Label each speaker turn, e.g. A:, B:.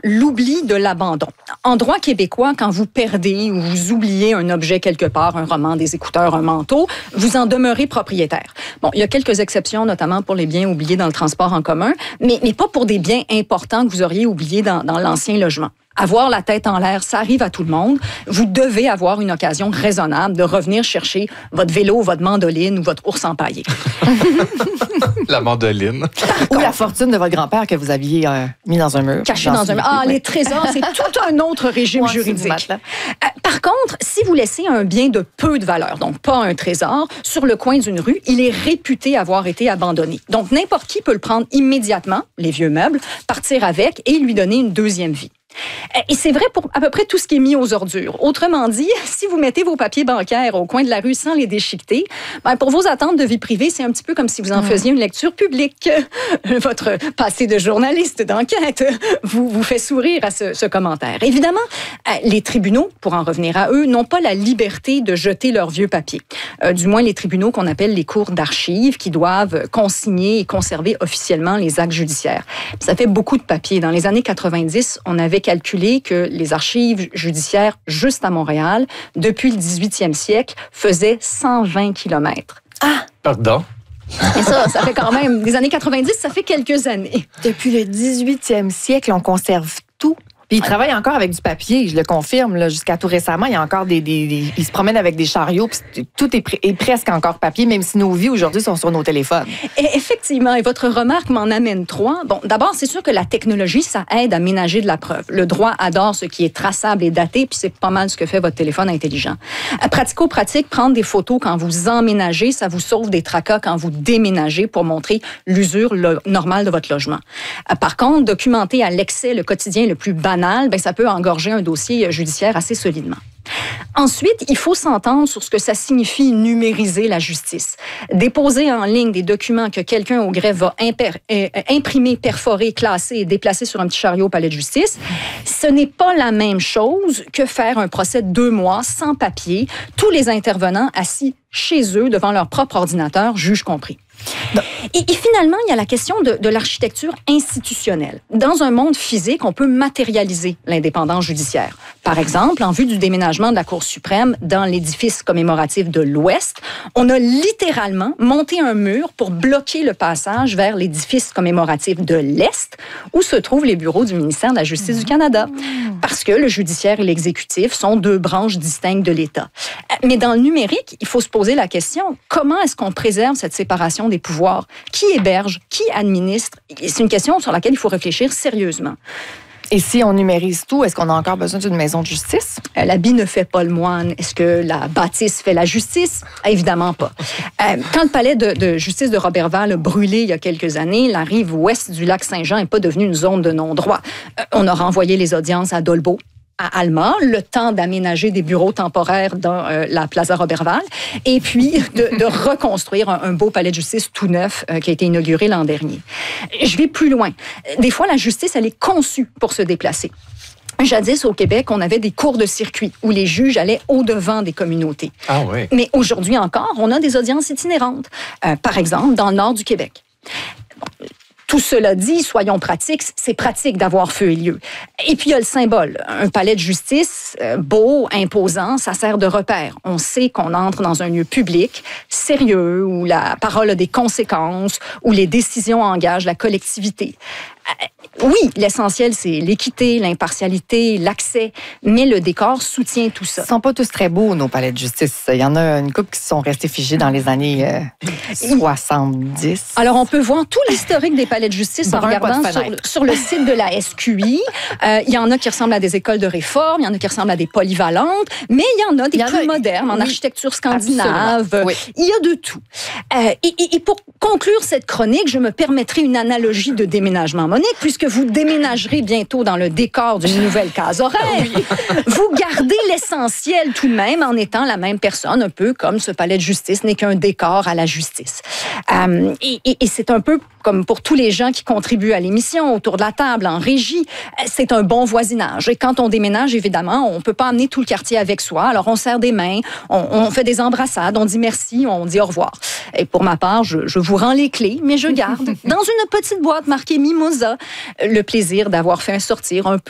A: l'oubli de l'abandon. En droit québécois, quand vous perdez ou vous oubliez un objet quelque part, un roman, des écouteurs, un manteau, vous en demeurez propriétaire. Bon, il y a quelques exceptions, notamment pour les biens oubliés dans le transport en commun, mais pas pour des biens importants que vous auriez oubliés dans l'ancien logement. Avoir la tête en l'air, ça arrive à tout le monde. Vous devez avoir une occasion raisonnable de revenir chercher votre vélo, votre mandoline ou votre ours empaillé.
B: La mandoline.
C: Ou la fortune de votre grand-père que vous aviez mis dans un mur.
A: Caché dans un mur. Ah, les trésors, c'est tout un autre régime juridique. Par contre, si vous laissez un bien de peu de valeur, donc pas un trésor, sur le coin d'une rue, il est réputé avoir été abandonné. Donc, n'importe qui peut le prendre immédiatement, les vieux meubles, partir avec et lui donner une deuxième vie. Et c'est vrai pour à peu près tout ce qui est mis aux ordures. Autrement dit, si vous mettez vos papiers bancaires au coin de la rue sans les déchiqueter, ben pour vos attentes de vie privée, c'est un petit peu comme si vous en faisiez une lecture publique. Votre passé de journaliste d'enquête vous fait sourire à ce commentaire. Évidemment, les tribunaux, pour en revenir à eux, n'ont pas la liberté de jeter leurs vieux papiers. Du moins, les tribunaux qu'on appelle les cours d'archives qui doivent consigner et conserver officiellement les actes judiciaires. Ça fait beaucoup de papiers. Dans les années 90, on avait calculé que les archives judiciaires, juste à Montréal, depuis le 18e siècle, faisaient 120 kilomètres.
C: Ah!
B: Pardon?
A: Et ça fait quand même, des années 90, ça fait quelques années.
C: Depuis le 18e siècle, on conserve tout. Puis ils travaillent encore avec du papier, je le confirme. Là, jusqu'à tout récemment, il y a encore ils se promènent avec des chariots, puis tout est presque encore papier, même si nos vies aujourd'hui sont sur nos téléphones.
A: Et effectivement, et votre remarque m'en amène trois. Bon, d'abord, c'est sûr que la technologie, ça aide à ménager de la preuve. Le droit adore ce qui est traçable et daté, puis c'est pas mal ce que fait votre téléphone intelligent. Pratico-pratique, prendre des photos quand vous emménagez, ça vous sauve des tracas quand vous déménagez pour montrer l'usure normale de votre logement. Par contre, documenter à l'excès le quotidien le plus banal, ben, ça peut engorger un dossier judiciaire assez solidement. Ensuite, il faut s'entendre sur ce que ça signifie numériser la justice. Déposer en ligne des documents que quelqu'un au greffe va imprimer, perforer, classer et déplacer sur un petit chariot au palais de justice, ce n'est pas la même chose que faire un procès de 2 mois sans papier, tous les intervenants assis chez eux devant leur propre ordinateur, juge compris. Et finalement, il y a la question de l'architecture institutionnelle. Dans un monde physique, on peut matérialiser l'indépendance judiciaire. Par exemple, en vue du déménagement de la Cour suprême dans l'édifice commémoratif de l'Ouest, on a littéralement monté un mur pour bloquer le passage vers l'édifice commémoratif de l'Est, où se trouvent les bureaux du ministère de la Justice du Canada. Parce que le judiciaire et l'exécutif sont 2 branches distinctes de l'État. Mais dans le numérique, il faut se poser la question, comment est-ce qu'on préserve cette séparation des pouvoirs? Qui héberge? Qui administre? C'est une question sur laquelle il faut réfléchir sérieusement.
C: Et si on numérise tout, est-ce qu'on a encore besoin d'une maison de justice?
A: L'habit ne fait pas le moine. Est-ce que la bâtisse fait la justice? Évidemment pas. Quand le palais de justice de Roberval a brûlé il y a quelques années, la rive ouest du lac Saint-Jean n'est pas devenue une zone de non-droit. On a renvoyé les audiences à Dolbeau, à Alma, le temps d'aménager des bureaux temporaires dans la Plaza Roberval, et puis de reconstruire un beau palais de justice tout neuf qui a été inauguré l'an dernier. Je vais plus loin. Des fois, la justice, elle est conçue pour se déplacer. Jadis, au Québec, on avait des cours de circuit où les juges allaient au-devant des communautés.
B: Ah oui.
A: Mais aujourd'hui encore, on a des audiences itinérantes. Par exemple, dans le nord du Québec. Tout cela dit, soyons pratiques, c'est pratique d'avoir feu et lieu. Et puis, il y a le symbole. Un palais de justice, beau, imposant, ça sert de repère. On sait qu'on entre dans un lieu public, sérieux, où la parole a des conséquences, où les décisions engagent la collectivité. Oui, l'essentiel, c'est l'équité, l'impartialité, l'accès, mais le décor soutient tout ça.
C: Ils ne sont pas tous très beaux, nos palais de justice. Il y en a une couple qui sont restés figés dans les années 70.
A: Alors, on peut voir tout l'historique des palais de justice en regardant sur le site de la SQI. Il y en a qui ressemblent à des écoles de réforme, il y en a qui ressemblent à des polyvalentes, mais il y en a des plus modernes, en architecture scandinave. Oui. Il y a de tout. Et pour conclure cette chronique, je me permettrai une analogie de déménagement, Monique, puisque vous déménagerez bientôt dans le décor d'une nouvelle case horaire. Oui. Vous gardez l'essentiel tout de même en étant la même personne, un peu comme ce palais de justice n'est qu'un décor à la justice. Et c'est un peu comme pour tous les gens qui contribuent à l'émission, autour de la table, en régie, c'est un bon voisinage. Et quand on déménage, évidemment, on ne peut pas amener tout le quartier avec soi. Alors, on serre des mains, on fait des embrassades, on dit merci, on dit au revoir. Et pour ma part, je vous rends les clés, mais je garde dans une petite boîte marquée Mimosa le plaisir d'avoir fait sortir un peu